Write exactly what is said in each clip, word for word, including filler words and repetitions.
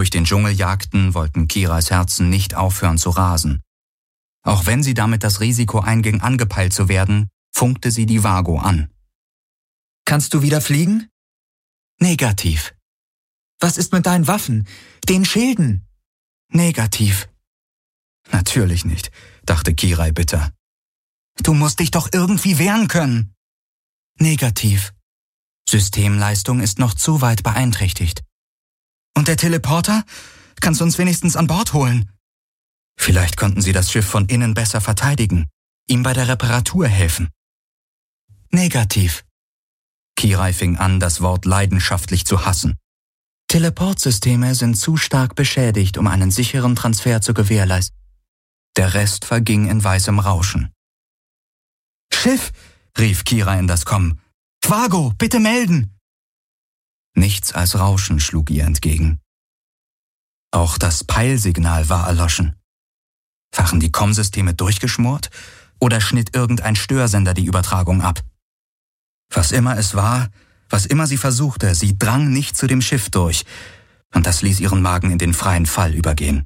durch den Dschungel jagten, wollten Kirais Herzen nicht aufhören zu rasen. Auch wenn sie damit das Risiko einging, angepeilt zu werden, funkte sie die Vago an. »Kannst du wieder fliegen?« »Negativ.« »Was ist mit deinen Waffen, den Schilden?« »Negativ.« »Natürlich nicht«, dachte Kirai bitter. »Du musst dich doch irgendwie wehren können.« »Negativ. Systemleistung ist noch zu weit beeinträchtigt.« »Und der Teleporter? Kannst du uns wenigstens an Bord holen?« »Vielleicht konnten sie das Schiff von innen besser verteidigen, ihm bei der Reparatur helfen.« »Negativ.« Kirai fing an, das Wort leidenschaftlich zu hassen. Teleportsysteme sind zu stark beschädigt, um einen sicheren Transfer zu gewährleisten. Der Rest verging in weißem Rauschen. »Schiff«, rief Kirai in das Komm. »Vago, bitte melden!« Nichts als Rauschen schlug ihr entgegen. Auch das Peilsignal war erloschen. Waren die Kommsysteme durchgeschmort oder schnitt irgendein Störsender die Übertragung ab? Was immer es war, was immer sie versuchte, sie drang nicht zu dem Schiff durch, und das ließ ihren Magen in den freien Fall übergehen.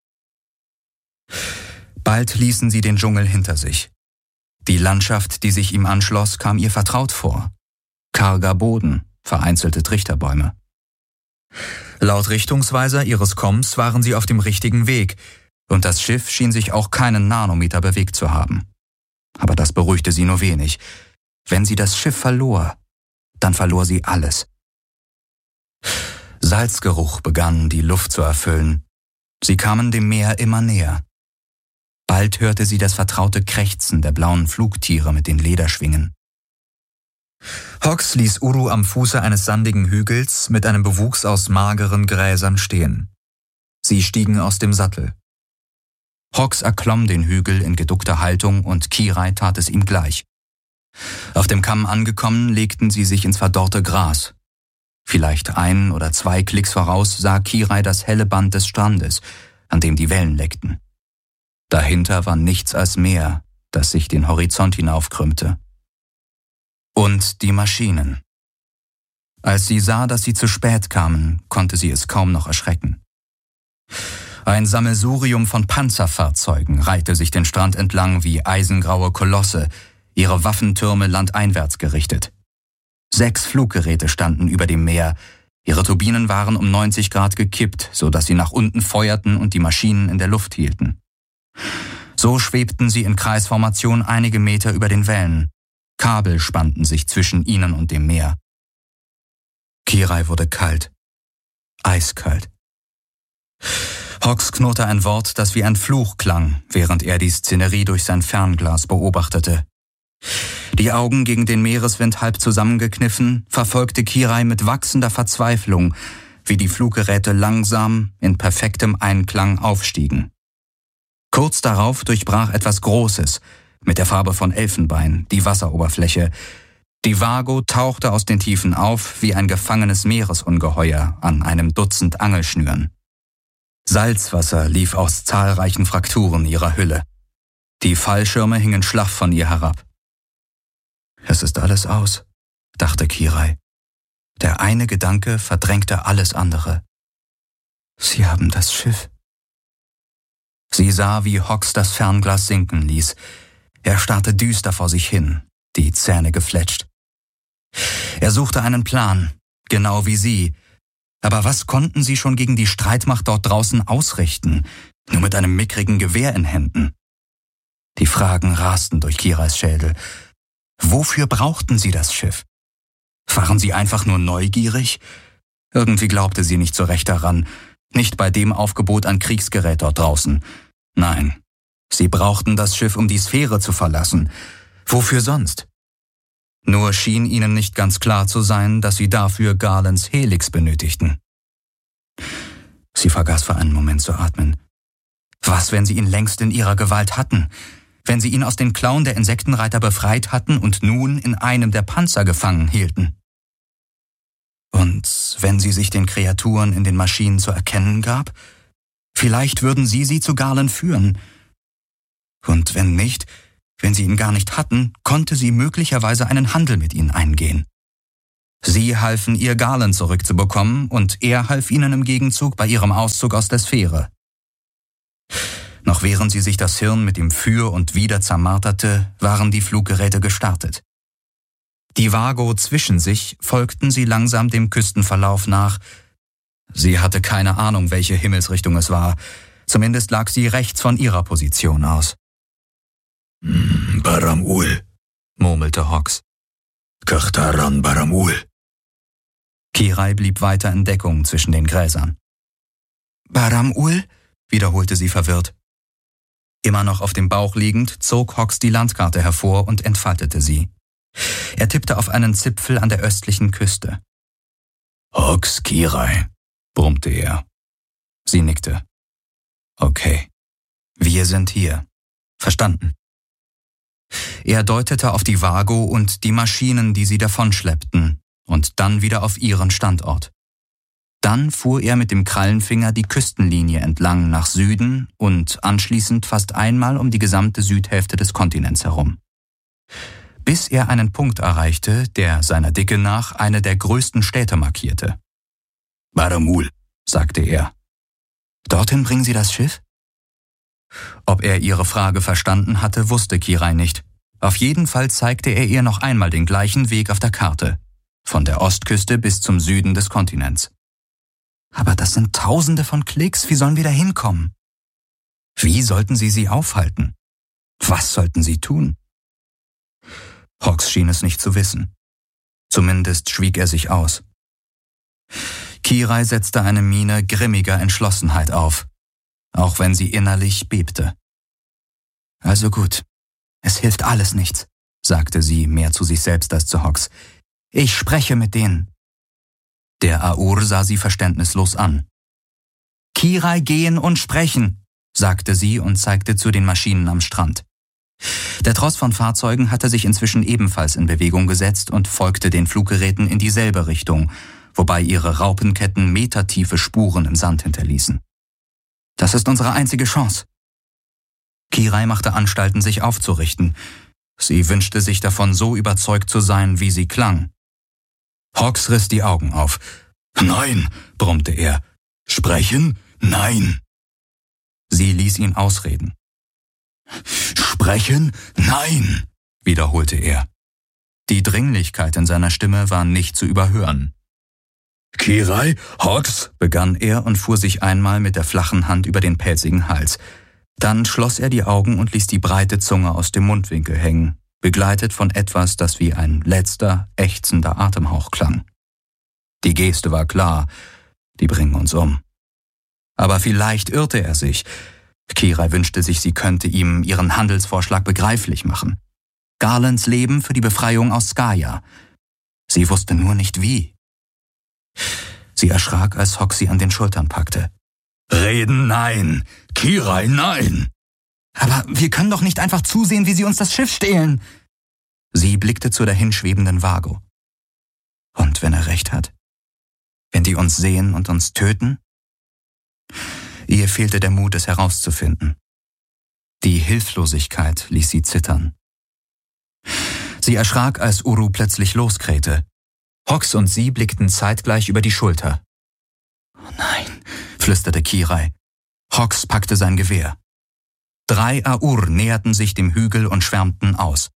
Bald ließen sie den Dschungel hinter sich. Die Landschaft, die sich ihm anschloss, kam ihr vertraut vor. Karger Boden, vereinzelte Trichterbäume. Laut Richtungsweiser ihres Komms waren sie auf dem richtigen Weg, und das Schiff schien sich auch keinen Nanometer bewegt zu haben. Aber das beruhigte sie nur wenig. Wenn sie das Schiff verlor, dann verlor sie alles. Salzgeruch begann, die Luft zu erfüllen. Sie kamen dem Meer immer näher. Bald hörte sie das vertraute Krächzen der blauen Flugtiere mit den Lederschwingen. Hawks ließ Uru am Fuße eines sandigen Hügels mit einem Bewuchs aus mageren Gräsern stehen. Sie stiegen aus dem Sattel. Hawks erklomm den Hügel in geduckter Haltung und Kirai tat es ihm gleich. Auf dem Kamm angekommen, legten sie sich ins verdorrte Gras. Vielleicht ein oder zwei Klicks voraus sah Kirai das helle Band des Strandes, an dem die Wellen leckten. Dahinter war nichts als Meer, das sich den Horizont hinaufkrümmte. Und die Maschinen. Als sie sah, dass sie zu spät kamen, konnte sie es kaum noch erschrecken. Ein Sammelsurium von Panzerfahrzeugen reihte sich den Strand entlang wie eisengraue Kolosse, ihre Waffentürme landeinwärts gerichtet. Sechs Fluggeräte standen über dem Meer, ihre Turbinen waren um neunzig Grad gekippt, so dass sie nach unten feuerten und die Maschinen in der Luft hielten. So schwebten sie in Kreisformation einige Meter über den Wellen. Kabel spannten sich zwischen ihnen und dem Meer. Kirai wurde kalt. Eiskalt. Hawks knurrte ein Wort, das wie ein Fluch klang, während er die Szenerie durch sein Fernglas beobachtete. Die Augen gegen den Meereswind halb zusammengekniffen, verfolgte Kirai mit wachsender Verzweiflung, wie die Fluggeräte langsam, in perfektem Einklang aufstiegen. Kurz darauf durchbrach etwas Großes, mit der Farbe von Elfenbein, die Wasseroberfläche. Die Vago tauchte aus den Tiefen auf wie ein gefangenes Meeresungeheuer an einem Dutzend Angelschnüren. Salzwasser lief aus zahlreichen Frakturen ihrer Hülle. Die Fallschirme hingen schlaff von ihr herab. »Es ist alles aus«, dachte Kirai. Der eine Gedanke verdrängte alles andere. »Sie haben das Schiff.« Sie sah, wie Hawks das Fernglas sinken ließ. Er starrte düster vor sich hin, die Zähne gefletscht. Er suchte einen Plan, genau wie sie. Aber was konnten sie schon gegen die Streitmacht dort draußen ausrichten, nur mit einem mickrigen Gewehr in Händen? Die Fragen rasten durch Kirais Schädel. Wofür brauchten sie das Schiff? Waren sie einfach nur neugierig? Irgendwie glaubte sie nicht so recht daran, nicht bei dem Aufgebot an Kriegsgerät dort draußen. Nein, sie brauchten das Schiff, um die Sphäre zu verlassen. Wofür sonst? Nur schien ihnen nicht ganz klar zu sein, dass sie dafür Garlands Helix benötigten. Sie vergaß für einen Moment zu atmen. Was, wenn sie ihn längst in ihrer Gewalt hatten? Wenn sie ihn aus den Klauen der Insektenreiter befreit hatten und nun in einem der Panzer gefangen hielten? Und wenn sie sich den Kreaturen in den Maschinen zu erkennen gab? Vielleicht würden sie sie zu Garland führen. Und wenn nicht, wenn sie ihn gar nicht hatten, konnte sie möglicherweise einen Handel mit ihnen eingehen. Sie halfen ihr, Garland zurückzubekommen, und er half ihnen im Gegenzug bei ihrem Auszug aus der Sphäre. Noch während sie sich das Hirn mit dem Für und Wider zermarterte, waren die Fluggeräte gestartet. Die Vago zwischen sich folgten sie langsam dem Küstenverlauf nach. Sie hatte keine Ahnung, welche Himmelsrichtung es war. Zumindest lag sie rechts von ihrer Position aus. Baram-Ul, murmelte Hawks. Kachtaran Baram-Ul. Kirai blieb weiter in Deckung zwischen den Gräsern. Baram-Ul? Wiederholte sie verwirrt. Immer noch auf dem Bauch liegend, zog Hawks die Landkarte hervor und entfaltete sie. Er tippte auf einen Zipfel an der östlichen Küste. Hawks Kirai, brummte er. Sie nickte. Okay, wir sind hier. Verstanden. Er deutete auf die Vago und die Maschinen, die sie davonschleppten, und dann wieder auf ihren Standort. Dann fuhr er mit dem Krallenfinger die Küstenlinie entlang nach Süden und anschließend fast einmal um die gesamte Südhälfte des Kontinents herum. Bis er einen Punkt erreichte, der seiner Dicke nach eine der größten Städte markierte. Baram-Ul, sagte er. Dorthin bringen Sie das Schiff? Ob er ihre Frage verstanden hatte, wusste Kirai nicht. Auf jeden Fall zeigte er ihr noch einmal den gleichen Weg auf der Karte, von der Ostküste bis zum Süden des Kontinents. Aber das sind Tausende von Klicks, wie sollen wir da hinkommen? Wie sollten sie sie aufhalten? Was sollten sie tun? Hawks schien es nicht zu wissen. Zumindest schwieg er sich aus. Kirai setzte eine Miene grimmiger Entschlossenheit auf, auch wenn sie innerlich bebte. Also gut, es hilft alles nichts, sagte sie mehr zu sich selbst als zu Hawks. Ich spreche mit denen. Der Aur sah sie verständnislos an. Kirai, gehen und sprechen, sagte sie und zeigte zu den Maschinen am Strand. Der Tross von Fahrzeugen hatte sich inzwischen ebenfalls in Bewegung gesetzt und folgte den Fluggeräten in dieselbe Richtung, wobei ihre Raupenketten metertiefe Spuren im Sand hinterließen. Das ist unsere einzige Chance. Kirai machte Anstalten, sich aufzurichten. Sie wünschte sich davon, so überzeugt zu sein, wie sie klang. Hawks riss die Augen auf. Nein, brummte er. Sprechen? Nein. Sie ließ ihn ausreden. Sprechen? Nein, wiederholte er. Die Dringlichkeit in seiner Stimme war nicht zu überhören. Kirai, Hawks, begann er und fuhr sich einmal mit der flachen Hand über den pelzigen Hals. Dann schloss er die Augen und ließ die breite Zunge aus dem Mundwinkel hängen, begleitet von etwas, das wie ein letzter, ächzender Atemhauch klang. Die Geste war klar, die bringen uns um. Aber vielleicht irrte er sich. Kirai wünschte sich, sie könnte ihm ihren Handelsvorschlag begreiflich machen. Garlands Leben für die Befreiung aus Skaya. Sie wusste nur nicht wie. Sie erschrak, als Hawks sie an den Schultern packte. Reden, nein! Kirai, nein! Aber wir können doch nicht einfach zusehen, wie sie uns das Schiff stehlen! Sie blickte zur dahinschwebenden Vago. Und wenn er recht hat? Wenn die uns sehen und uns töten? Ihr fehlte der Mut, es herauszufinden. Die Hilflosigkeit ließ sie zittern. Sie erschrak, als Uru plötzlich loskrähte. Hawks und sie blickten zeitgleich über die Schulter. »Oh nein«, flüsterte Kirai. Hawks packte sein Gewehr. Drei Aur näherten sich dem Hügel und schwärmten aus.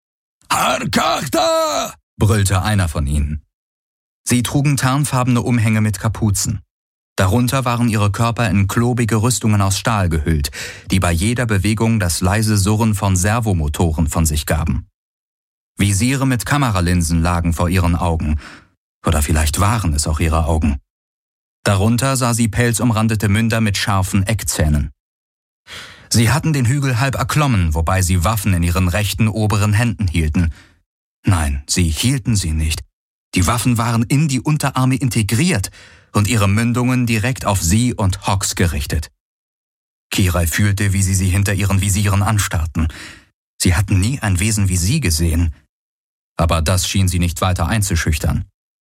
»Arkachta!« brüllte einer von ihnen. Sie trugen tarnfarbene Umhänge mit Kapuzen. Darunter waren ihre Körper in klobige Rüstungen aus Stahl gehüllt, die bei jeder Bewegung das leise Surren von Servomotoren von sich gaben. Visiere mit Kameralinsen lagen vor ihren Augen. Oder vielleicht waren es auch ihre Augen. Darunter sah sie pelzumrandete Münder mit scharfen Eckzähnen. Sie hatten den Hügel halb erklommen, wobei sie Waffen in ihren rechten oberen Händen hielten. Nein, sie hielten sie nicht. Die Waffen waren in die Unterarme integriert und ihre Mündungen direkt auf sie und Hawks gerichtet. Kirai fühlte, wie sie sie hinter ihren Visieren anstarrten. Sie hatten nie ein Wesen wie sie gesehen. Aber das schien sie nicht weiter einzuschüchtern.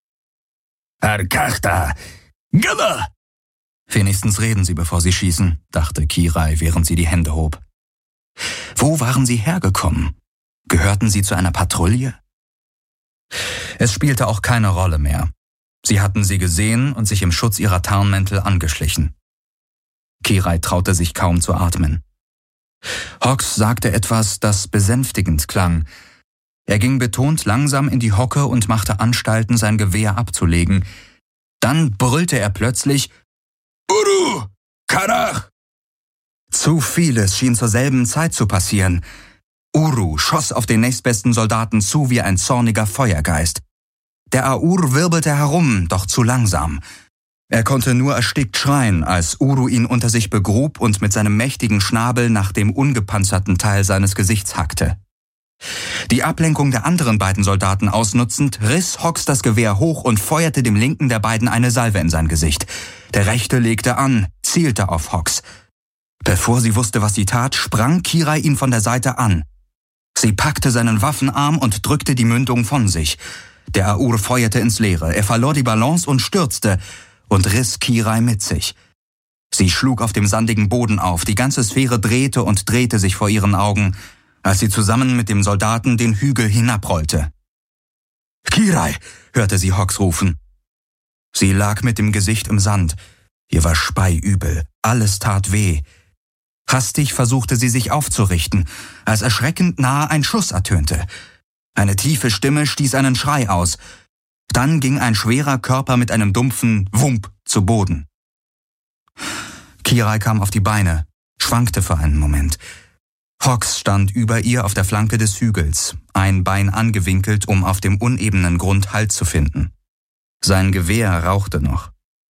Arkachta! Gana! Wenigstens reden sie, bevor sie schießen, dachte Kirai, während sie die Hände hob. Wo waren sie hergekommen? Gehörten sie zu einer Patrouille? Es spielte auch keine Rolle mehr. Sie hatten sie gesehen und sich im Schutz ihrer Tarnmäntel angeschlichen. Kirai traute sich kaum zu atmen. Hawks sagte etwas, das besänftigend klang. Er ging betont langsam in die Hocke und machte Anstalten, sein Gewehr abzulegen. Dann brüllte er plötzlich: Uru! Karach! Zu vieles schien zur selben Zeit zu passieren. Uru schoss auf den nächstbesten Soldaten zu wie ein zorniger Feuergeist. Der Aur wirbelte herum, doch zu langsam. Er konnte nur erstickt schreien, als Uru ihn unter sich begrub und mit seinem mächtigen Schnabel nach dem ungepanzerten Teil seines Gesichts hackte. Die Ablenkung der anderen beiden Soldaten ausnutzend, riss Hawks das Gewehr hoch und feuerte dem linken der beiden eine Salve in sein Gesicht. Der rechte legte an, zielte auf Hawks. Bevor sie wusste, was sie tat, sprang Kirai ihn von der Seite an. Sie packte seinen Waffenarm und drückte die Mündung von sich. Der Aur feuerte ins Leere, er verlor die Balance und stürzte und riss Kirai mit sich. Sie schlug auf dem sandigen Boden auf, die ganze Sphäre drehte und drehte sich vor ihren Augen, als sie zusammen mit dem Soldaten den Hügel hinabrollte. »Kirai!« hörte sie Hawks rufen. Sie lag mit dem Gesicht im Sand. Ihr war speiübel, alles tat weh. Hastig versuchte sie sich aufzurichten, als erschreckend nahe ein Schuss ertönte. Eine tiefe Stimme stieß einen Schrei aus. Dann ging ein schwerer Körper mit einem dumpfen Wump zu Boden. Kirai kam auf die Beine, schwankte für einen Moment. Hawks stand über ihr auf der Flanke des Hügels, ein Bein angewinkelt, um auf dem unebenen Grund Halt zu finden. Sein Gewehr rauchte noch.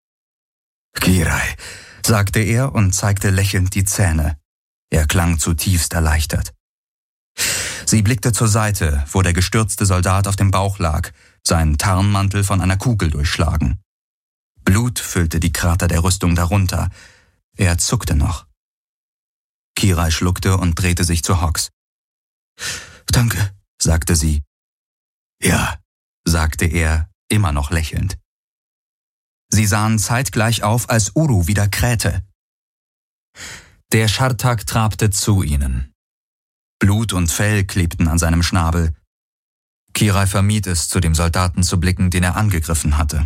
»Kirai«, sagte er und zeigte lächelnd die Zähne. Er klang zutiefst erleichtert. Sie blickte zur Seite, wo der gestürzte Soldat auf dem Bauch lag, sein Tarnmantel von einer Kugel durchschlagen. Blut füllte die Krater der Rüstung darunter. Er zuckte noch. Kirai schluckte und drehte sich zu Hawks. »Danke«, sagte sie. »Ja«, sagte er, immer noch lächelnd. Sie sahen zeitgleich auf, als Uru wieder krähte. Der Schartak trabte zu ihnen. Blut und Fell klebten an seinem Schnabel. Kirai vermied es, zu dem Soldaten zu blicken, den er angegriffen hatte.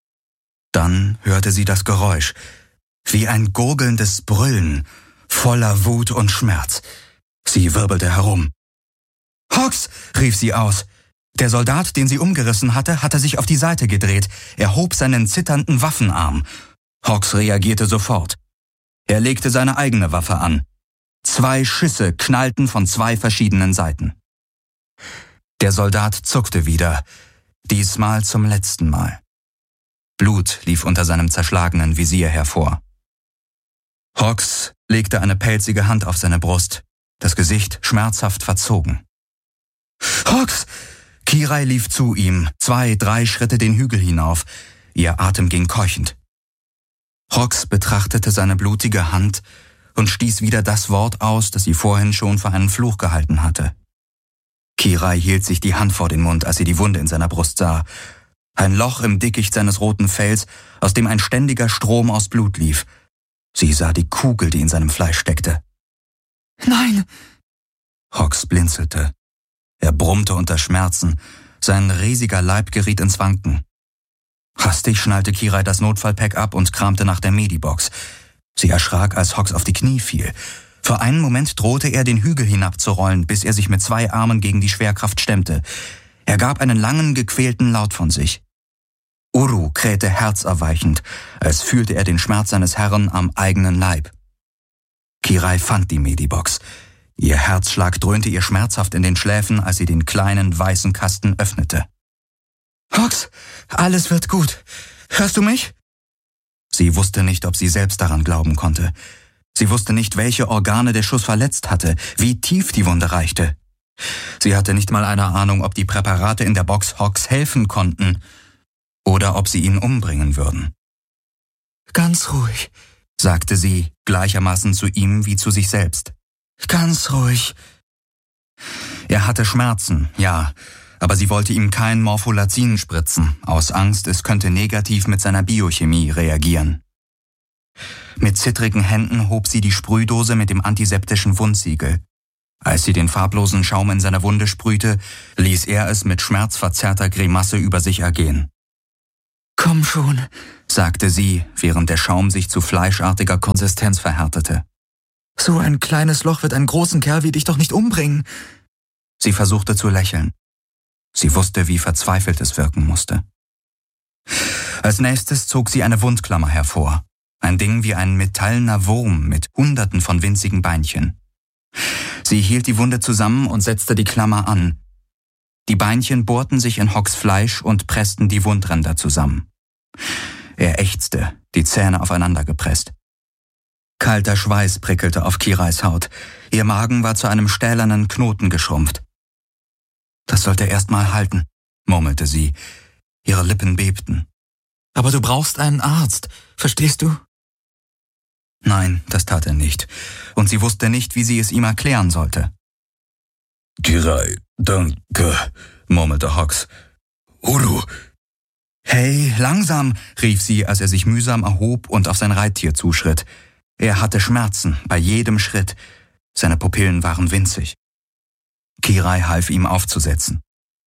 Dann hörte sie das Geräusch, wie ein gurgelndes Brüllen, voller Wut und Schmerz. Sie wirbelte herum. »Hawks«, rief sie aus. Der Soldat, den sie umgerissen hatte, hatte sich auf die Seite gedreht. Er hob seinen zitternden Waffenarm. Hawks reagierte sofort. Er legte seine eigene Waffe an. Zwei Schüsse knallten von zwei verschiedenen Seiten. Der Soldat zuckte wieder, diesmal zum letzten Mal. Blut lief unter seinem zerschlagenen Visier hervor. Hawks legte eine pelzige Hand auf seine Brust, das Gesicht schmerzhaft verzogen. »Hawks!« Kirai lief zu ihm, zwei, drei Schritte den Hügel hinauf. Ihr Atem ging keuchend. Hawks betrachtete seine blutige Hand und stieß wieder das Wort aus, das sie vorhin schon für einen Fluch gehalten hatte. Kirai hielt sich die Hand vor den Mund, als sie die Wunde in seiner Brust sah. Ein Loch im Dickicht seines roten Fells, aus dem ein ständiger Strom aus Blut lief. Sie sah die Kugel, die in seinem Fleisch steckte. »Nein!« Hawks blinzelte. Er brummte unter Schmerzen. Sein riesiger Leib geriet ins Wanken. Hastig schnallte Kirai das Notfallpack ab und kramte nach der Medibox. Sie erschrak, als Hawks auf die Knie fiel. Für einen Moment drohte er, den Hügel hinabzurollen, bis er sich mit zwei Armen gegen die Schwerkraft stemmte. Er gab einen langen, gequälten Laut von sich. Uru krähte herzerweichend, als fühlte er den Schmerz seines Herrn am eigenen Leib. Kirai fand die Medibox. Ihr Herzschlag dröhnte ihr schmerzhaft in den Schläfen, als sie den kleinen, weißen Kasten öffnete. »Hawks, alles wird gut. Hörst du mich?« Sie wusste nicht, ob sie selbst daran glauben konnte. Sie wusste nicht, welche Organe der Schuss verletzt hatte, wie tief die Wunde reichte. Sie hatte nicht mal eine Ahnung, ob die Präparate in der Box Hawks helfen konnten oder ob sie ihn umbringen würden. »Ganz ruhig«, sagte sie, gleichermaßen zu ihm wie zu sich selbst. »Ganz ruhig.« Er hatte Schmerzen, ja, aber sie wollte ihm kein Morpholazin spritzen, aus Angst, es könnte negativ mit seiner Biochemie reagieren. Mit zittrigen Händen hob sie die Sprühdose mit dem antiseptischen Wundsiegel. Als sie den farblosen Schaum in seine Wunde sprühte, ließ er es mit schmerzverzerrter Grimasse über sich ergehen. »Komm schon«, sagte sie, während der Schaum sich zu fleischartiger Konsistenz verhärtete. »So ein kleines Loch wird einen großen Kerl wie dich doch nicht umbringen.« Sie versuchte zu lächeln. Sie wusste, wie verzweifelt es wirken musste. Als nächstes zog sie eine Wundklammer hervor. Ein Ding wie ein metallener Wurm mit Hunderten von winzigen Beinchen. Sie hielt die Wunde zusammen und setzte die Klammer an. Die Beinchen bohrten sich in Hocks Fleisch und pressten die Wundränder zusammen. Er ächzte, die Zähne aufeinander gepresst. Kalter Schweiß prickelte auf Kirais Haut. Ihr Magen war zu einem stählernen Knoten geschrumpft. »Das sollte erst mal halten«, murmelte sie. Ihre Lippen bebten. »Aber du brauchst einen Arzt, verstehst du?« Nein, das tat er nicht. Und sie wusste nicht, wie sie es ihm erklären sollte. »Kirai, danke«, murmelte Hocks. »Uru!« »Hey, langsam«, rief sie, als er sich mühsam erhob und auf sein Reittier zuschritt. Er hatte Schmerzen bei jedem Schritt. Seine Pupillen waren winzig. Kirai half ihm aufzusetzen.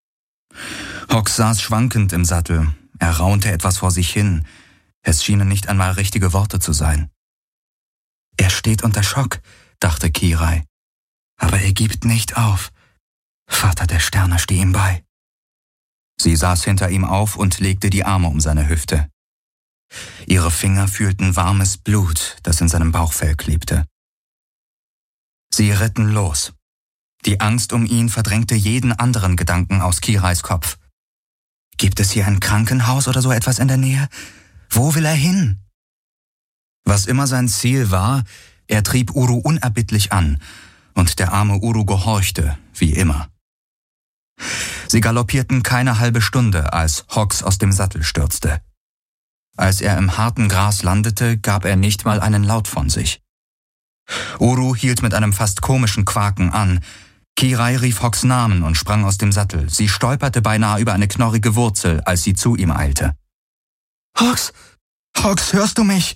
Hocks saß schwankend im Sattel. Er raunte etwas vor sich hin. Es schienen nicht einmal richtige Worte zu sein. »Er steht unter Schock«, dachte Kirai. »Aber er gibt nicht auf. Vater der Sterne, steh ihm bei.« Sie saß hinter ihm auf und legte die Arme um seine Hüfte. Ihre Finger fühlten warmes Blut, das in seinem Bauchfell klebte. Sie ritten los. Die Angst um ihn verdrängte jeden anderen Gedanken aus Kirais Kopf. Gibt es hier ein Krankenhaus oder so etwas in der Nähe? Wo will er hin? Was immer sein Ziel war, er trieb Uru unerbittlich an, und der arme Uru gehorchte, wie immer. Sie galoppierten keine halbe Stunde, als Hocks aus dem Sattel stürzte. Als er im harten Gras landete, gab er nicht mal einen Laut von sich. Uru hielt mit einem fast komischen Quaken an. Kirai rief Hocks Namen und sprang aus dem Sattel. Sie stolperte beinahe über eine knorrige Wurzel, als sie zu ihm eilte. »Hocks! Hocks, hörst du mich?«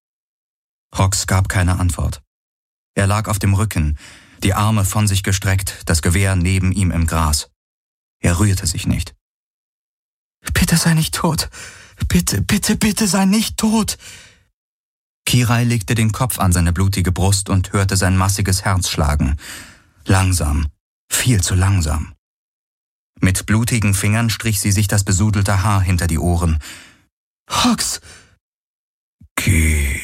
Hocks gab keine Antwort. Er lag auf dem Rücken, die Arme von sich gestreckt, das Gewehr neben ihm im Gras. Er rührte sich nicht. »Bitte sei nicht tot. Bitte, bitte, bitte sei nicht tot.« Kirai legte den Kopf an seine blutige Brust und hörte sein massiges Herz schlagen. Langsam, viel zu langsam. Mit blutigen Fingern strich sie sich das besudelte Haar hinter die Ohren. »Hocks!« »Kirai«,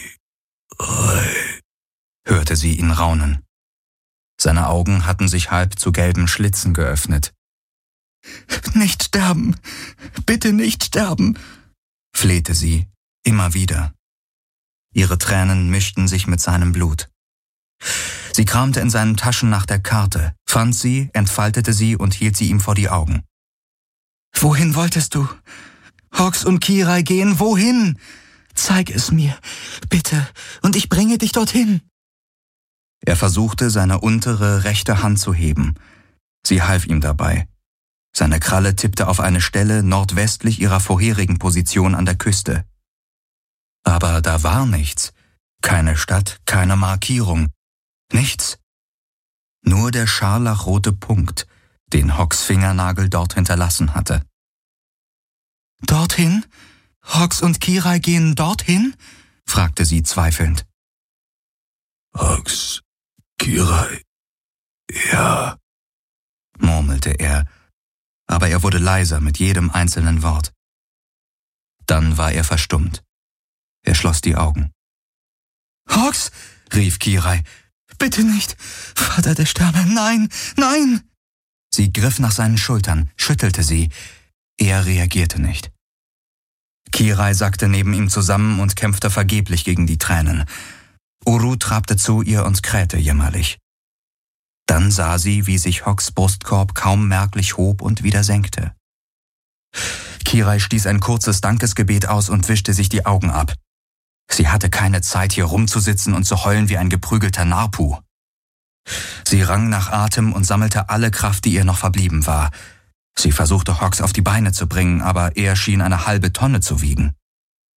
hörte sie ihn raunen. Seine Augen hatten sich halb zu gelben Schlitzen geöffnet. »Nicht sterben! Bitte nicht sterben!« flehte sie, immer wieder. Ihre Tränen mischten sich mit seinem Blut. Sie kramte in seinen Taschen nach der Karte, fand sie, entfaltete sie und hielt sie ihm vor die Augen. »Wohin wolltest du? Hocks und Kirai gehen wohin? Zeig es mir, bitte, und ich bringe dich dorthin.« Er versuchte, seine untere rechte Hand zu heben. Sie half ihm dabei. Seine Kralle tippte auf eine Stelle nordwestlich ihrer vorherigen Position an der Küste. Aber da war nichts. Keine Stadt, keine Markierung. Nichts. Nur der scharlachrote Punkt, den Hocks Fingernagel dort hinterlassen hatte. »Dorthin? Hocks und Kirai gehen dorthin?« fragte sie zweifelnd. »Hocks, Kirai, ja«, murmelte er, aber er wurde leiser mit jedem einzelnen Wort. Dann war er verstummt. Er schloss die Augen. »Hocks«, rief Kirai. »Bitte nicht! Vater der Sterne, nein, nein!« Sie griff nach seinen Schultern, schüttelte sie. Er reagierte nicht. Kirai sackte neben ihm zusammen und kämpfte vergeblich gegen die Tränen. Uru trabte zu ihr und krähte jämmerlich. Dann sah sie, wie sich Hocks Brustkorb kaum merklich hob und wieder senkte. Kirai stieß ein kurzes Dankesgebet aus und wischte sich die Augen ab. Sie hatte keine Zeit, hier rumzusitzen und zu heulen wie ein geprügelter Narpu. Sie rang nach Atem und sammelte alle Kraft, die ihr noch verblieben war. Sie versuchte Hocks auf die Beine zu bringen, aber er schien eine halbe Tonne zu wiegen.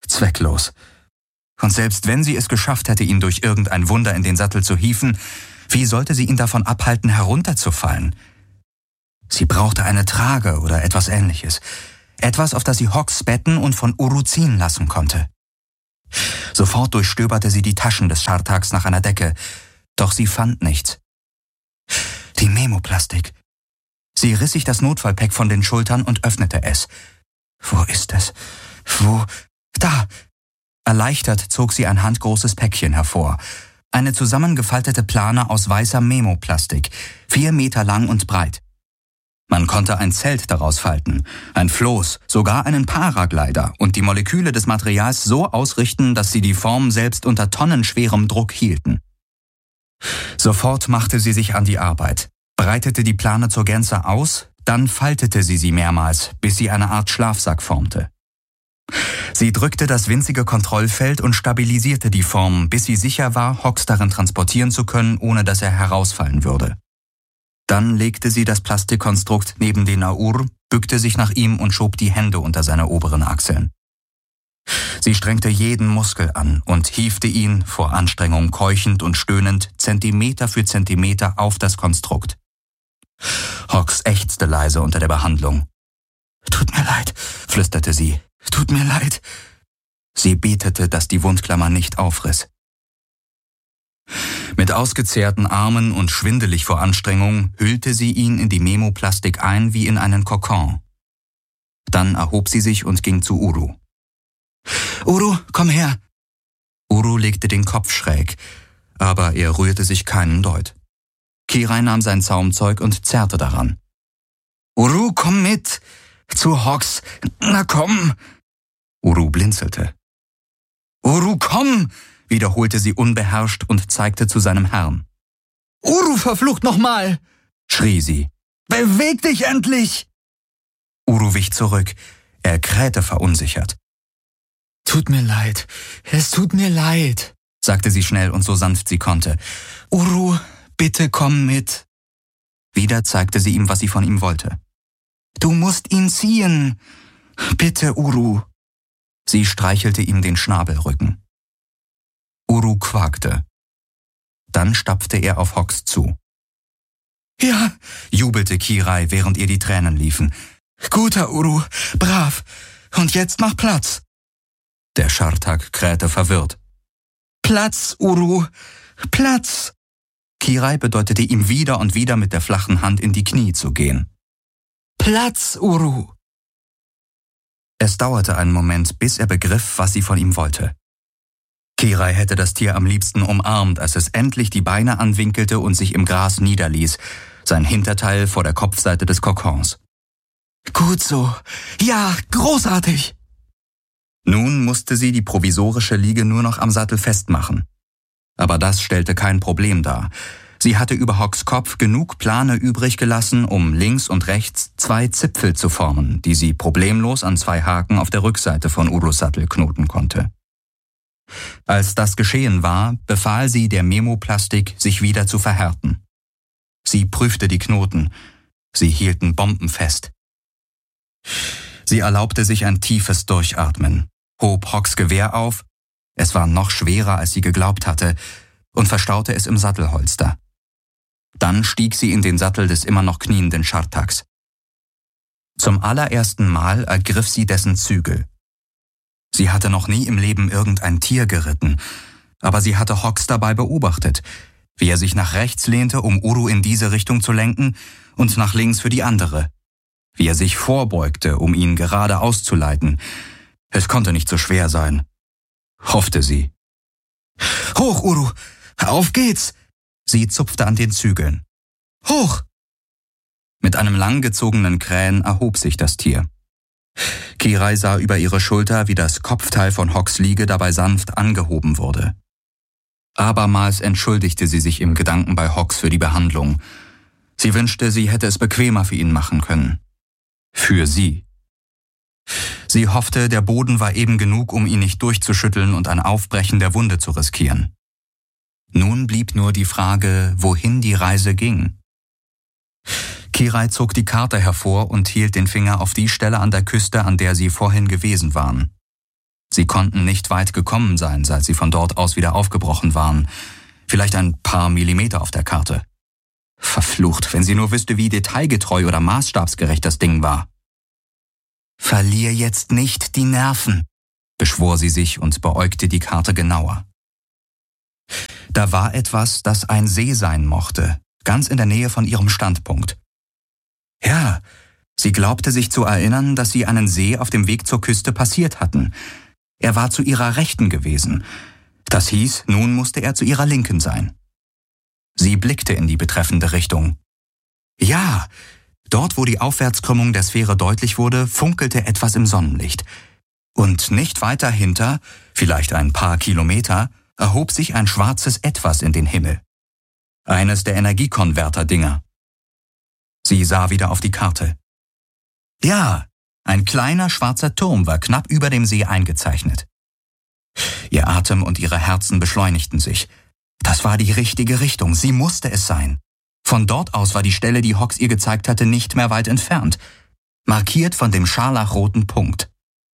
Zwecklos. Und selbst wenn sie es geschafft hätte, ihn durch irgendein Wunder in den Sattel zu hieven, Wie sollte sie ihn davon abhalten, herunterzufallen? Sie brauchte eine Trage oder etwas Ähnliches. Etwas, auf das sie Hawks betten und von Uru ziehen lassen konnte. Sofort durchstöberte sie die Taschen des Schartags nach einer Decke, doch sie fand nichts. Die Memoplastik. Sie riss sich das Notfallpack von den Schultern und öffnete es. Wo ist es? Wo? Da! Erleichtert zog sie ein handgroßes Päckchen hervor. Eine zusammengefaltete Plane aus weißer Memoplastik, vier Meter lang und breit. Man konnte ein Zelt daraus falten, ein Floß, sogar einen Paraglider und die Moleküle des Materials so ausrichten, dass sie die Form selbst unter tonnenschwerem Druck hielten. Sofort machte sie sich an die Arbeit, breitete die Plane zur Gänze aus, dann faltete sie sie mehrmals, bis sie eine Art Schlafsack formte. Sie drückte das winzige Kontrollfeld und stabilisierte die Form, bis sie sicher war, Hawks darin transportieren zu können, ohne dass er herausfallen würde. Dann legte sie das Plastikkonstrukt neben den Naur, bückte sich nach ihm und schob die Hände unter seine oberen Achseln. Sie strengte jeden Muskel an und hiefte ihn, vor Anstrengung keuchend und stöhnend, Zentimeter für Zentimeter auf das Konstrukt. Hawks ächzte leise unter der Behandlung. »Tut mir leid«, flüsterte sie. »Tut mir leid.« Sie betete, dass die Wundklammer nicht aufriss. Mit ausgezehrten Armen und schwindelig vor Anstrengung hüllte sie ihn in die Memoplastik ein wie in einen Kokon. Dann erhob sie sich und ging zu Uru. »Uru, komm her!« Uru legte den Kopf schräg, aber er rührte sich keinen Deut. Kirai nahm sein Zaumzeug und zerrte daran. »Uru, komm mit! Zu Hawks! Na komm!« Uru blinzelte. »Uru, komm!« wiederholte sie unbeherrscht und zeigte zu seinem Herrn. »Uru, verflucht nochmal!« schrie sie. »Beweg dich endlich!« Uru wich zurück. Er krähte verunsichert. »Tut mir leid, es tut mir leid«, sagte sie schnell und so sanft sie konnte. »Uru, bitte komm mit.« Wieder zeigte sie ihm, was sie von ihm wollte. »Du musst ihn ziehen. Bitte, Uru.« Sie streichelte ihm den Schnabelrücken. Uru quakte. Dann stapfte er auf Hawks zu. »Ja«, jubelte Kirai, während ihr die Tränen liefen. »Guter Uru, brav. Und jetzt mach Platz.« Der Schartag krähte verwirrt. »Platz, Uru, Platz!« Kirai bedeutete ihm wieder und wieder mit der flachen Hand in die Knie zu gehen. »Platz, Uru!« Es dauerte einen Moment, bis er begriff, was sie von ihm wollte. Kirai hätte das Tier am liebsten umarmt, als es endlich die Beine anwinkelte und sich im Gras niederließ, sein Hinterteil vor der Kopfseite des Kokons. »Gut so. Ja, großartig!« Nun musste sie die provisorische Liege nur noch am Sattel festmachen. Aber das stellte kein Problem dar. Sie hatte über Hawks Kopf genug Plane übrig gelassen, um links und rechts zwei Zipfel zu formen, die sie problemlos an zwei Haken auf der Rückseite von Urus Sattel knoten konnte. Als das geschehen war, befahl sie der Memoplastik, sich wieder zu verhärten. Sie prüfte die Knoten. Sie hielten bombenfest. Sie erlaubte sich ein tiefes Durchatmen, hob Hawks Gewehr auf, es war noch schwerer, als sie geglaubt hatte, und verstaute es im Sattelholster. Dann stieg sie in den Sattel des immer noch knienden Schartags. Zum allerersten Mal ergriff sie dessen Zügel. Sie hatte noch nie im Leben irgendein Tier geritten, aber sie hatte Hawks dabei beobachtet, wie er sich nach rechts lehnte, um Uru in diese Richtung zu lenken, und nach links für die andere, wie er sich vorbeugte, um ihn gerade auszuleiten. Es konnte nicht so schwer sein, hoffte sie. »Hoch, Uru! Auf geht's!« Sie zupfte an den Zügeln. »Hoch!« Mit einem langgezogenen Krähen erhob sich das Tier. Kirai sah über ihre Schulter, wie das Kopfteil von Hawks Liege dabei sanft angehoben wurde. Abermals entschuldigte sie sich im Gedanken bei Hawks für die Behandlung. Sie wünschte, sie hätte es bequemer für ihn machen können. Für sie. Sie hoffte, der Boden war eben genug, um ihn nicht durchzuschütteln und ein Aufbrechen der Wunde zu riskieren. Nun blieb nur die Frage, wohin die Reise ging. Kirai zog die Karte hervor und hielt den Finger auf die Stelle an der Küste, an der sie vorhin gewesen waren. Sie konnten nicht weit gekommen sein, seit sie von dort aus wieder aufgebrochen waren. vielleicht ein paar Millimeter auf der Karte. Verflucht, wenn sie nur wüsste, wie detailgetreu oder maßstabsgerecht das Ding war. »Verlier jetzt nicht die Nerven«, beschwor sie sich und beäugte die Karte genauer. Da war etwas, das ein See sein mochte, ganz in der Nähe von ihrem Standpunkt. Ja, sie glaubte sich zu erinnern, dass sie einen See auf dem Weg zur Küste passiert hatten. Er war zu ihrer Rechten gewesen. Das hieß, nun musste er zu ihrer Linken sein. Sie blickte in die betreffende Richtung. Ja, dort, wo die Aufwärtskrümmung der Sphäre deutlich wurde, funkelte etwas im Sonnenlicht. Und nicht weiter hinter, vielleicht ein paar Kilometer, erhob sich ein schwarzes Etwas in den Himmel. Eines der Energiekonverter-Dinger. Sie sah wieder auf die Karte. Ja, ein kleiner schwarzer Turm war knapp über dem See eingezeichnet. Ihr Atem und ihre Herzen beschleunigten sich. Das war die richtige Richtung, sie musste es sein. Von dort aus war die Stelle, die Hawks ihr gezeigt hatte, nicht mehr weit entfernt, markiert von dem scharlachroten Punkt.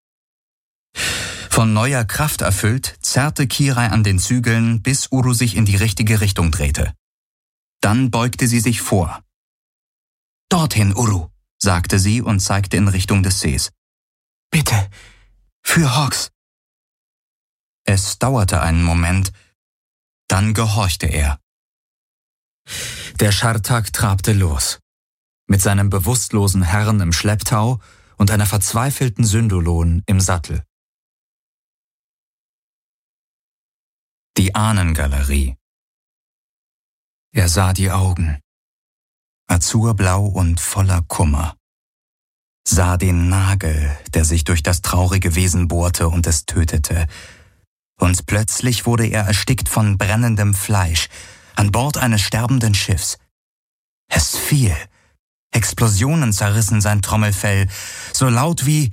Von neuer Kraft erfüllt, zerrte Kirai an den Zügeln, bis Uru sich in die richtige Richtung drehte. Dann beugte sie sich vor. »Dorthin, Uru«, sagte sie und zeigte in Richtung des Sees. »Bitte, für Hawks.« Es dauerte einen Moment, dann gehorchte er. Der Schartak trabte los, mit seinem bewusstlosen Herrn im Schlepptau und einer verzweifelten Syndolon im Sattel. Die Ahnengalerie. Er sah die Augen, azurblau und voller Kummer, sah den Nagel, der sich durch das traurige Wesen bohrte und es tötete, und plötzlich wurde er erstickt von brennendem Fleisch, an Bord eines sterbenden Schiffs. Es fiel. Explosionen zerrissen sein Trommelfell, so laut wie...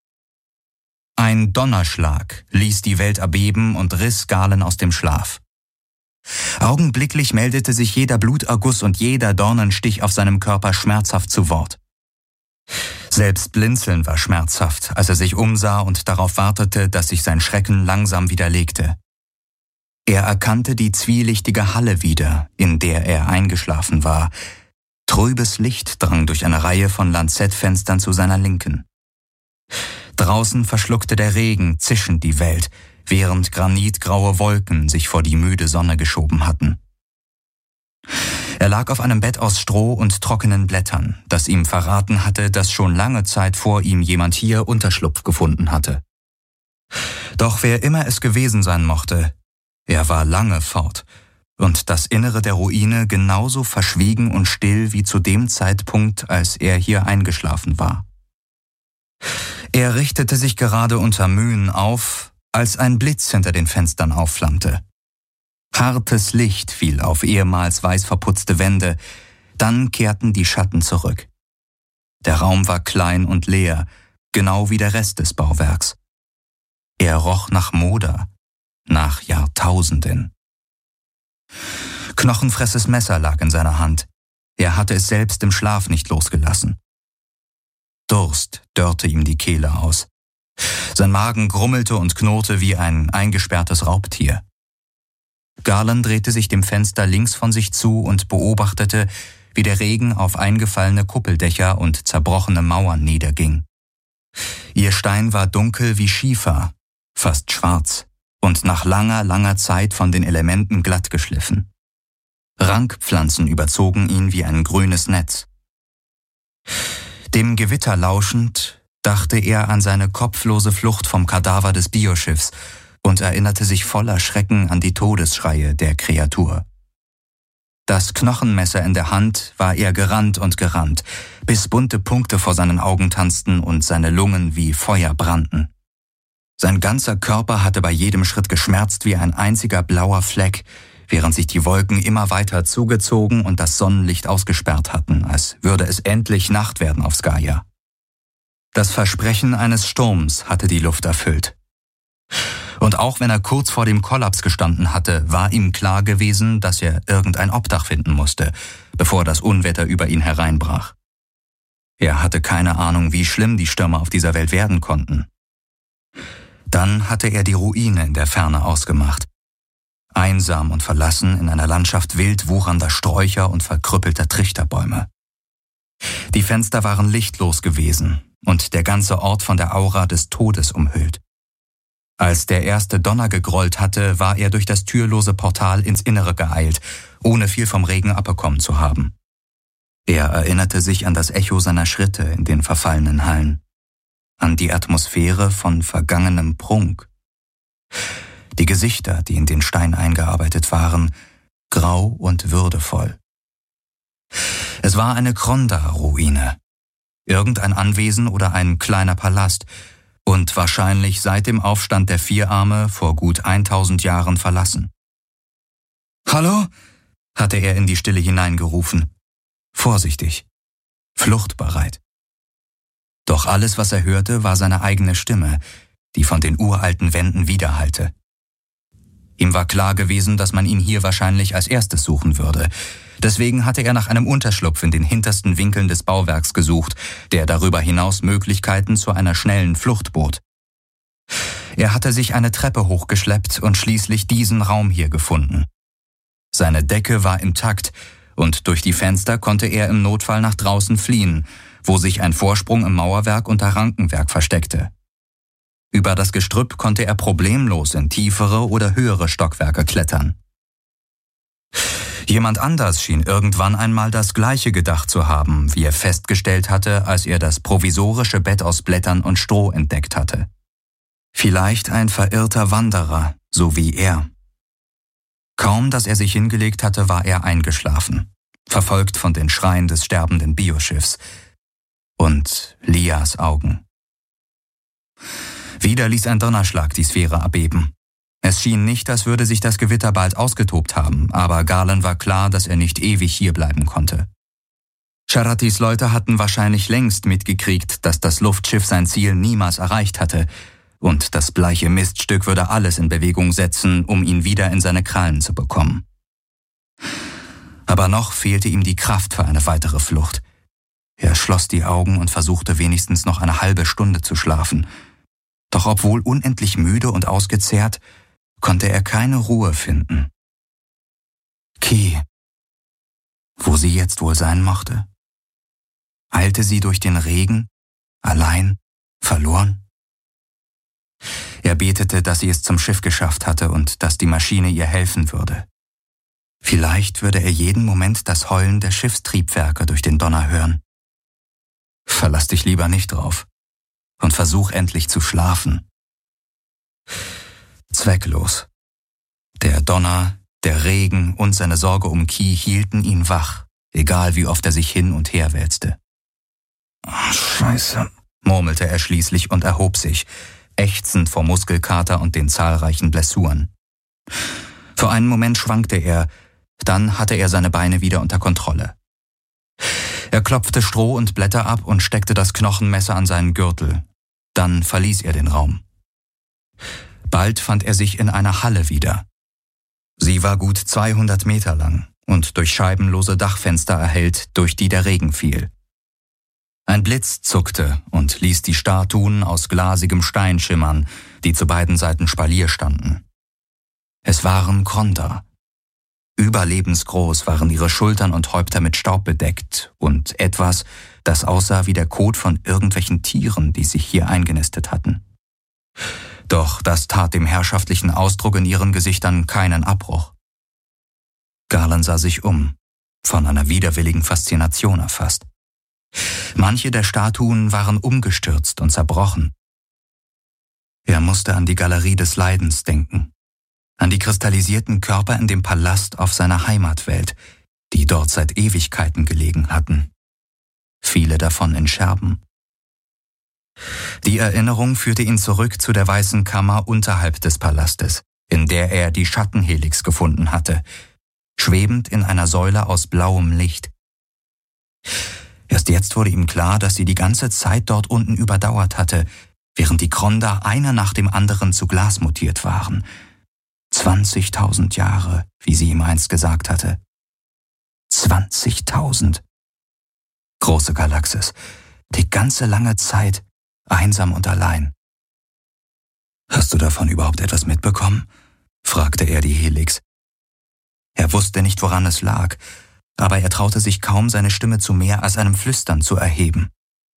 Ein Donnerschlag ließ die Welt erbeben und riss Galen aus dem Schlaf. Augenblicklich meldete sich jeder Bluterguss und jeder Dornenstich auf seinem Körper schmerzhaft zu Wort. Selbst Blinzeln war schmerzhaft, als er sich umsah und darauf wartete, dass sich sein Schrecken langsam wieder legte. Er erkannte die zwielichtige Halle wieder, in der er eingeschlafen war. Trübes Licht drang durch eine Reihe von Lanzettfenstern zu seiner Linken. Draußen verschluckte der Regen zischend die Welt, während granitgraue Wolken sich vor die müde Sonne geschoben hatten. Er lag auf einem Bett aus Stroh und trockenen Blättern, das ihm verraten hatte, dass schon lange Zeit vor ihm jemand hier Unterschlupf gefunden hatte. Doch wer immer es gewesen sein mochte, er war lange fort, und das Innere der Ruine genauso verschwiegen und still wie zu dem Zeitpunkt, als er hier eingeschlafen war. Er richtete sich gerade unter Mühen auf, als ein Blitz hinter den Fenstern aufflammte. Hartes Licht fiel auf ehemals weiß verputzte Wände, dann kehrten die Schatten zurück. Der Raum war klein und leer, genau wie der Rest des Bauwerks. Er roch nach Moder, nach Jahrtausenden. Knochenfresses Messer lag in seiner Hand. Er hatte es selbst im Schlaf nicht losgelassen. Durst dörrte ihm die Kehle aus. Sein Magen grummelte und knurrte wie ein eingesperrtes Raubtier. Galen drehte sich dem Fenster links von sich zu und beobachtete, wie der Regen auf eingefallene Kuppeldächer und zerbrochene Mauern niederging. Ihr Stein war dunkel wie Schiefer, fast schwarz und nach langer, langer Zeit von den Elementen glatt geschliffen. Rankpflanzen überzogen ihn wie ein grünes Netz. Dem Gewitter lauschend dachte er an seine kopflose Flucht vom Kadaver des Bioschiffs und erinnerte sich voller Schrecken an die Todesschreie der Kreatur. Das Knochenmesser in der Hand war er gerannt und gerannt, bis bunte Punkte vor seinen Augen tanzten und seine Lungen wie Feuer brannten. Sein ganzer Körper hatte bei jedem Schritt geschmerzt wie ein einziger blauer Fleck, während sich die Wolken immer weiter zugezogen und das Sonnenlicht ausgesperrt hatten, als würde es endlich Nacht werden auf Skaya. Das Versprechen eines Sturms hatte die Luft erfüllt. Und auch wenn er kurz vor dem Kollaps gestanden hatte, war ihm klar gewesen, dass er irgendein Obdach finden musste, bevor das Unwetter über ihn hereinbrach. Er hatte keine Ahnung, wie schlimm die Stürme auf dieser Welt werden konnten. Dann hatte er die Ruine in der Ferne ausgemacht. einsam und verlassen in einer Landschaft wild wuchernder Sträucher und verkrüppelter Trichterbäume. Die Fenster waren lichtlos gewesen und der ganze Ort von der Aura des Todes umhüllt. Als der erste Donner gegrollt hatte, war er durch das türlose Portal ins Innere geeilt, ohne viel vom Regen abbekommen zu haben. Er erinnerte sich an das Echo seiner Schritte in den verfallenen Hallen, an die Atmosphäre von vergangenem Prunk. Die Gesichter, die in den Stein eingearbeitet waren, grau und würdevoll. Es war eine Kronda-Ruine, irgendein Anwesen oder ein kleiner Palast und wahrscheinlich seit dem Aufstand der Vierarme vor gut eintausend Jahren verlassen. »Hallo?« hatte er in die Stille hineingerufen, vorsichtig, fluchtbereit. Doch alles, was er hörte, war seine eigene Stimme, die von den uralten Wänden widerhallte. Ihm war klar gewesen, dass man ihn hier wahrscheinlich als erstes suchen würde. Deswegen hatte er nach einem Unterschlupf in den hintersten Winkeln des Bauwerks gesucht, der darüber hinaus Möglichkeiten zu einer schnellen Flucht bot. Er hatte sich eine Treppe hochgeschleppt und schließlich diesen Raum hier gefunden. Seine Decke war intakt und durch die Fenster konnte er im Notfall nach draußen fliehen, wo sich ein Vorsprung im Mauerwerk unter Rankenwerk versteckte. Über das Gestrüpp konnte er problemlos in tiefere oder höhere Stockwerke klettern. Jemand anders schien irgendwann einmal das Gleiche gedacht zu haben, wie er festgestellt hatte, als er das provisorische Bett aus Blättern und Stroh entdeckt hatte. Vielleicht ein verirrter Wanderer, so wie er. Kaum, dass er sich hingelegt hatte, war er eingeschlafen, verfolgt von den Schreien des sterbenden Bioschiffs und Lias Augen. Wieder ließ ein Donnerschlag die Sphäre erbeben. Es schien nicht, als würde sich das Gewitter bald ausgetobt haben, aber Galen war klar, dass er nicht ewig hierbleiben konnte. Sharatis Leute hatten wahrscheinlich längst mitgekriegt, dass das Luftschiff sein Ziel niemals erreicht hatte, und das bleiche Miststück würde alles in Bewegung setzen, um ihn wieder in seine Krallen zu bekommen. Aber noch fehlte ihm die Kraft für eine weitere Flucht. Er schloss die Augen und versuchte wenigstens noch eine halbe Stunde zu schlafen. Doch obwohl unendlich müde und ausgezehrt, konnte er keine Ruhe finden. Ki, wo sie jetzt wohl sein mochte? Eilte sie durch den Regen, allein, verloren? Er betete, dass sie es zum Schiff geschafft hatte und dass die Maschine ihr helfen würde. Vielleicht würde er jeden Moment das Heulen der Schiffstriebwerke durch den Donner hören. Verlass dich lieber nicht drauf und versuch endlich zu schlafen. Zwecklos. Der Donner, der Regen und seine Sorge um Ki hielten ihn wach, egal wie oft er sich hin und her wälzte. Oh, Scheiße, murmelte er schließlich und erhob sich, ächzend vor Muskelkater und den zahlreichen Blessuren. Für einen Moment schwankte er, dann hatte er seine Beine wieder unter Kontrolle. Er klopfte Stroh und Blätter ab und steckte das Knochenmesser an seinen Gürtel. Dann verließ er den Raum. Bald fand er sich in einer Halle wieder. Sie war gut zweihundert Meter lang und durch scheibenlose Dachfenster erhellt, durch die der Regen fiel. Ein Blitz zuckte und ließ die Statuen aus glasigem Stein schimmern, die zu beiden Seiten Spalier standen. Es waren Kronda. Überlebensgroß waren ihre Schultern und Häupter mit Staub bedeckt und etwas, das aussah wie der Kot von irgendwelchen Tieren, die sich hier eingenistet hatten. Doch das tat dem herrschaftlichen Ausdruck in ihren Gesichtern keinen Abbruch. Galen sah sich um, von einer widerwilligen Faszination erfasst. Manche der Statuen waren umgestürzt und zerbrochen. Er musste an die Galerie des Leidens denken, an die kristallisierten Körper in dem Palast auf seiner Heimatwelt, die dort seit Ewigkeiten gelegen hatten. Viele davon in Scherben. Die Erinnerung führte ihn zurück zu der weißen Kammer unterhalb des Palastes, in der er die Schattenhelix gefunden hatte, schwebend in einer Säule aus blauem Licht. Erst jetzt wurde ihm klar, dass sie die ganze Zeit dort unten überdauert hatte, während die Kronda einer nach dem anderen zu Glas mutiert waren. Zwanzigtausend Jahre, wie sie ihm einst gesagt hatte. Zwanzigtausend. Große Galaxis, die ganze lange Zeit, einsam und allein. Hast du davon überhaupt etwas mitbekommen? fragte er die Helix. Er wusste nicht, woran es lag, aber er traute sich kaum, seine Stimme zu mehr als einem Flüstern zu erheben.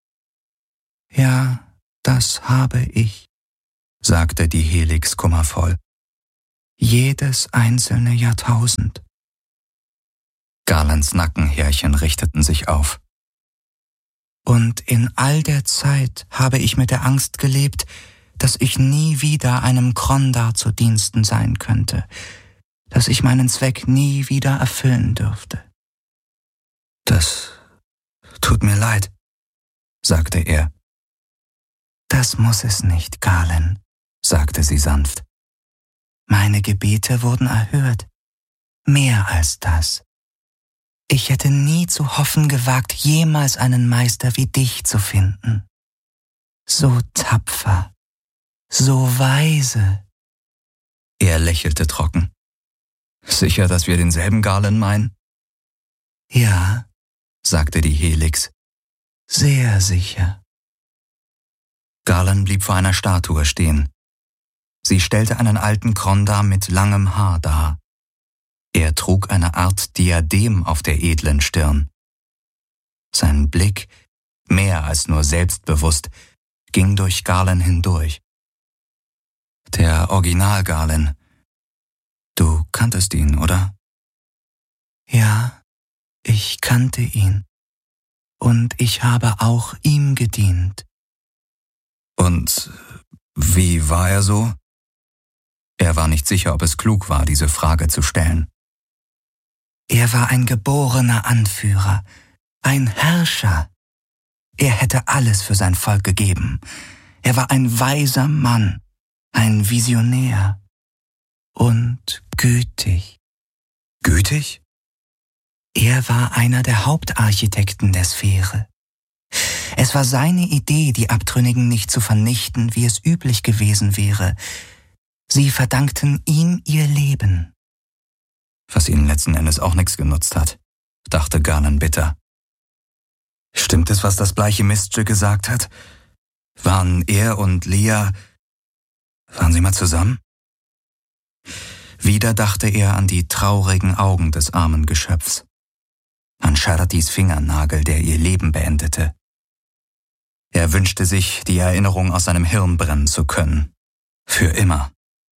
»Ja, das habe ich«, sagte die Helix kummervoll. »Jedes einzelne Jahrtausend.« Garlands Nackenhärchen richteten sich auf. »Und in all der Zeit habe ich mit der Angst gelebt, dass ich nie wieder einem Krondar zu Diensten sein könnte, dass ich meinen Zweck nie wieder erfüllen dürfte.« »Das tut mir leid«, sagte er. »Das muss es nicht, Galen«, sagte sie sanft. »Meine Gebete wurden erhört. Mehr als das. Ich hätte nie zu hoffen gewagt, jemals einen Meister wie dich zu finden. So tapfer, so weise.« Er lächelte trocken. »Sicher, dass wir denselben Galen meinen?« »Ja«, sagte die Helix. »Sehr sicher.« Galen blieb vor einer Statue stehen. Sie stellte einen alten Krondar mit langem Haar dar. Er trug eine Art Diadem auf der edlen Stirn. Sein Blick, mehr als nur selbstbewusst, ging durch Galen hindurch. Der Original Galen. Du kanntest ihn, oder? »Ja, ich kannte ihn. Und ich habe auch ihm gedient.« »Und wie war er so?« Er war nicht sicher, ob es klug war, diese Frage zu stellen. »Er war ein geborener Anführer, ein Herrscher. Er hätte alles für sein Volk gegeben. Er war ein weiser Mann, ein Visionär und gütig.« »Gütig?« »Er war einer der Hauptarchitekten der Sphäre. Es war seine Idee, die Abtrünnigen nicht zu vernichten, wie es üblich gewesen wäre. Sie verdankten ihm ihr Leben.« Was ihnen letzten Endes auch nichts genutzt hat, dachte Galen bitter. Stimmt es, was das bleiche Miststück gesagt hat? Waren er und Lea... Waren sie mal zusammen? Wieder dachte er an die traurigen Augen des armen Geschöpfs. An Sharatis Fingernagel, der ihr Leben beendete. Er wünschte sich, die Erinnerung aus seinem Hirn brennen zu können. Für immer.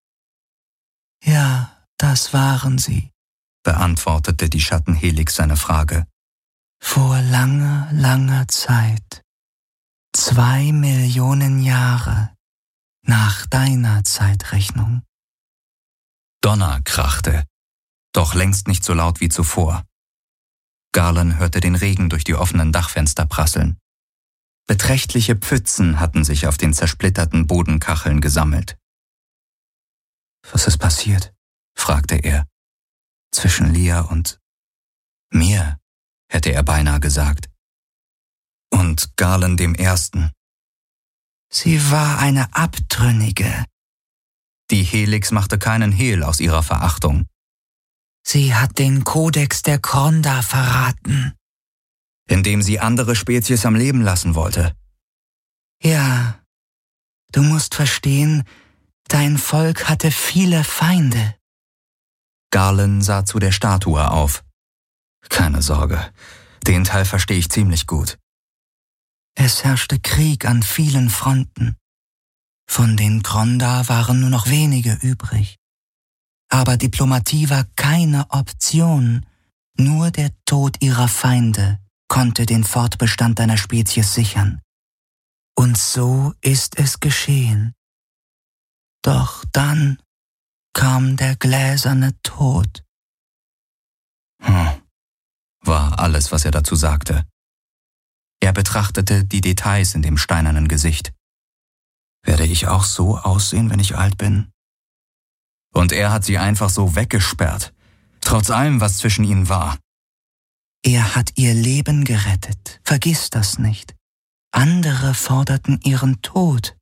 »Ja, das waren sie«, beantwortete die Schattenhelix seine Frage. »Vor langer, langer Zeit. Zwei Millionen Jahre nach deiner Zeitrechnung.« Donner krachte, doch längst nicht so laut wie zuvor. Galen hörte den Regen durch die offenen Dachfenster prasseln. Beträchtliche Pfützen hatten sich auf den zersplitterten Bodenkacheln gesammelt. »Was ist passiert?« fragte er. »Zwischen Lea und mir«, hätte er beinahe gesagt. »Und Galen dem Ersten.« »Sie war eine Abtrünnige.« Die Helix machte keinen Hehl aus ihrer Verachtung. »Sie hat den Kodex der Krondar verraten.« »Indem sie andere Spezies am Leben lassen wollte.« »Ja, du musst verstehen, dein Volk hatte viele Feinde.« Galen sah zu der Statue auf. »Keine Sorge, den Teil verstehe ich ziemlich gut.« Es herrschte Krieg an vielen Fronten. Von den Krondar waren nur noch wenige übrig. Aber Diplomatie war keine Option. Nur der Tod ihrer Feinde konnte den Fortbestand deiner Spezies sichern. Und so ist es geschehen. Doch dann kam der gläserne Tod. Hm, war alles, was er dazu sagte. Er betrachtete die Details in dem steinernen Gesicht. Werde ich auch so aussehen, wenn ich alt bin? Und er hat sie einfach so weggesperrt, trotz allem, was zwischen ihnen war. Er hat ihr Leben gerettet, vergiss das nicht. Andere forderten ihren Tod.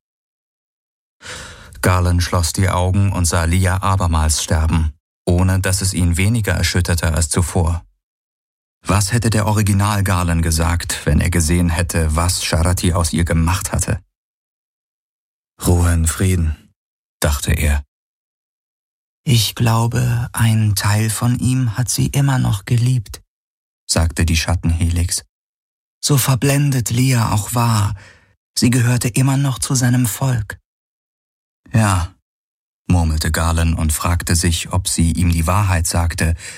Galen schloss die Augen und sah Lea abermals sterben, ohne dass es ihn weniger erschütterte als zuvor. Was hätte der Original Galen gesagt, wenn er gesehen hätte, was Sharati aus ihr gemacht hatte? Ruhe in Frieden, dachte er. Ich glaube, ein Teil von ihm hat sie immer noch geliebt, sagte die Schattenhelix. So verblendet Lia auch war, sie gehörte immer noch zu seinem Volk. Ja, murmelte Galen und fragte sich, ob sie ihm die Wahrheit sagte,